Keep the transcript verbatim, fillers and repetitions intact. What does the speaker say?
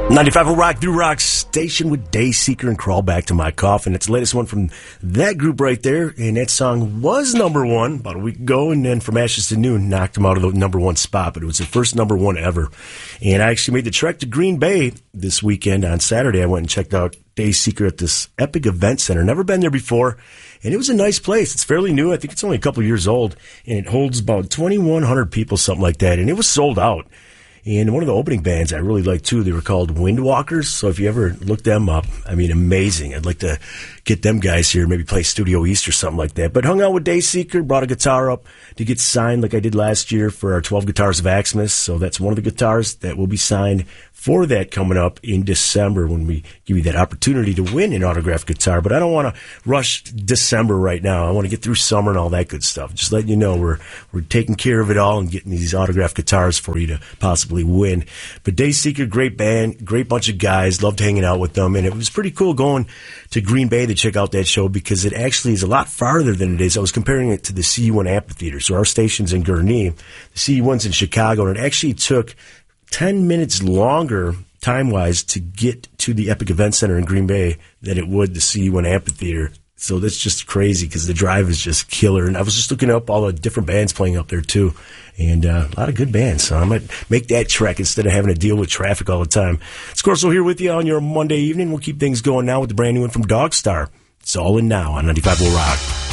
ninety-five will rock through rock station with Dayseeker and Crawl Back to My Coffin. It's the latest one from that group right there, and that song was number one about a week ago, and then From Ashes to Noon knocked them out of the number one spot, but it was the first number one ever. And I actually made the trek to Green Bay this weekend. On Saturday, I went and checked out Dayseeker at this Epic Event Center. Never been there before, and it was a nice place. It's fairly new. I think it's only a couple years old, and it holds about twenty-one hundred people, something like that, and it was sold out. And one of the opening bands I really liked, too, they were called Windwalkers. So if you ever look them up, I mean, amazing. I'd like to get them guys here, maybe play Studio East or something like that. But hung out with Dayseeker, brought a guitar up to get signed like I did last year for our twelve Guitars of Axmas. So that's one of the guitars that will be signed for that coming up in December when we give you that opportunity to win an autographed guitar. But I don't want to rush December right now. I want to get through summer and all that good stuff. Just letting you know we're we're taking care of it all and getting these autographed guitars for you to possibly win. But Dayseeker, great band, great bunch of guys, loved hanging out with them, and it was pretty cool going to Green Bay to check out that show because it actually is a lot farther than it is. I was comparing it to the C U one Amphitheater. So our station's in Gurnee, the C U one's in Chicago, and it actually took ten minutes longer time-wise to get to the Epic Event Center in Green Bay than it would the C U one Amphitheater. So that's just crazy because the drive is just killer. And I was just looking up all the different bands playing up there, too. And uh, a lot of good bands. So I might make that trek instead of having to deal with traffic all the time. Scorso here with you on your Monday evening. We'll keep things going now with the brand new one from Dogstar. It's all in now on ninety-five Will Rock.